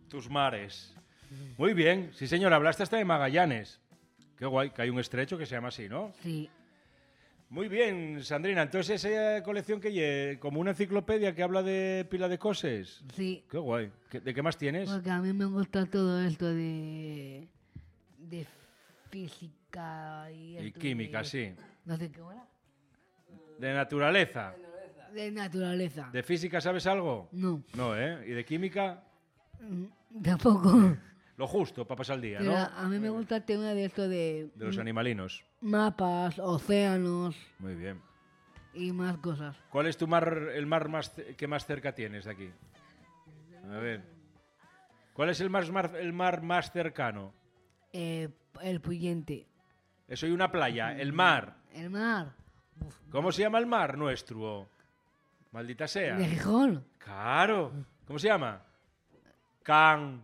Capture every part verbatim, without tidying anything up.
tus mares. Muy bien, sí señor, hablaste hasta de Magallanes. Qué guay, que hay un estrecho que se llama así, ¿no? Sí. Muy bien, Sandrina, entonces esa colección que lle, como una enciclopedia que habla de pila de cosas. Sí. Qué guay. ¿De qué más tienes? Porque a mí me gusta todo esto de... de física y... Y esto química, de, sí. No sé qué era. De naturaleza. De naturaleza. ¿De física sabes algo? No. No, ¿eh? ¿Y de química? Mm, Tampoco. Lo justo para pasar el día, Pero ¿no? a mí me gusta el tema de esto de... De los animalinos. mapas, océanos Muy bien. y más cosas. ¿Cuál es tu mar, el mar más ce- que más cerca tienes de aquí? A ver. ¿Cuál es el, más, mar, el mar más cercano? Eh, el Puyente. Eso y una playa, el mar. El mar. Uf, ¿Cómo se llama el mar nuestro? Maldita sea. de Gijón. Claro. ¿Cómo se llama? Can.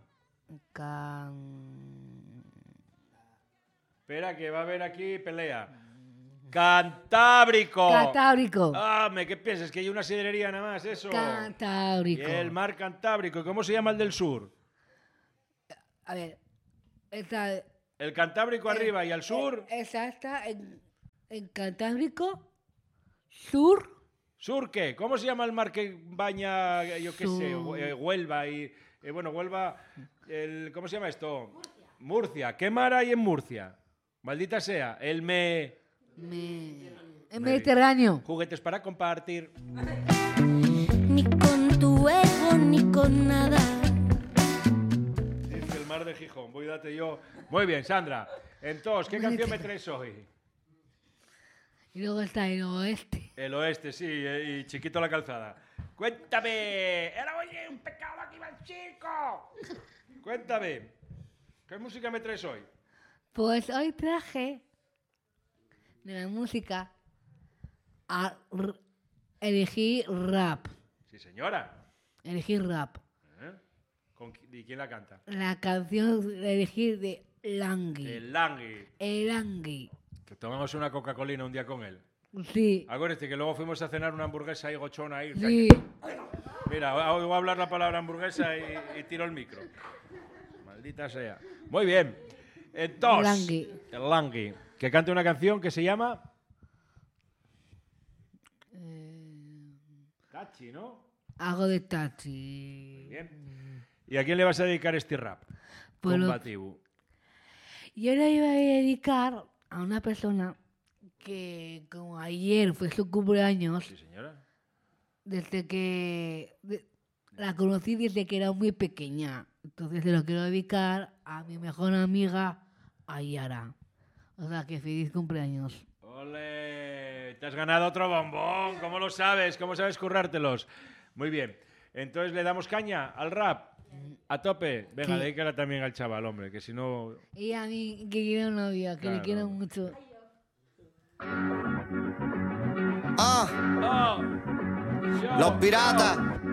Can... Espera, que va a haber aquí pelea. Cantábrico. Cantábrico. Ah, me ¿qué piensas? Que hay una sidrería nada más, eso. Cantábrico. Y el mar Cantábrico. ¿Y cómo se llama el del sur? A ver, esta, El Cantábrico arriba y al sur. esa está en, en Cantábrico, sur, ¿Sur qué? ¿Cómo se llama el mar que baña, yo qué sé, Sur. eh, Huelva y... eh, bueno, Huelva... El, ¿cómo se llama esto? Murcia. Murcia. ¿Qué mar hay en Murcia? Maldita sea. El me... me, el Mediterráneo. Juguetes para compartir. Ni con tu ego, ni con nada. Es el mar de Gijón. Voy a darte yo... Muy bien, Sandra. Entonces, ¿qué canción me traes hoy? Y luego está el oeste. El oeste, sí, eh, y Chiquito la calzada. Cuéntame. Era oye, un pecado aquí va el chico. Cuéntame. ¿Qué música me traes hoy? Pues hoy traje de la música a r- elegir rap. Sí, señora. Elegir rap. ¿Eh? ¿Con qui- ¿Y quién la canta? La canción de elegir de Langui. El Langui. El Langui. Que tomamos una Coca-Colina un día con él. Sí. Acuérdate que luego fuimos a cenar una hamburguesa ahí gochona ahí. Sí. Mira, hoy voy a hablar la palabra hamburguesa y, y tiro el micro. Maldita sea. Muy bien. Entonces, Langui. el Langui, que cante una canción que se llama Eh, Tachi, ¿no? Hago de taxi. Bien. ¿Y a quién le vas a dedicar este rap? Pues lo- Combativo. Yo le iba a dedicar a una persona que como ayer fue su cumpleaños, Sí, señora. desde que de- la conocí desde que era muy pequeña. Entonces se lo quiero dedicar a mi mejor amiga, Ayara. O sea, que feliz cumpleaños. ¡Ole! Te has ganado otro bombón. ¿Cómo lo sabes? ¿Cómo sabes currártelos? Muy bien. Entonces le damos caña al rap. A tope. Venga, Sí. dedícala también al chaval, hombre, que si no... Y a mí, que quiero novia, que Claro. le quiero mucho. Ah, ¡Oh! los piratas.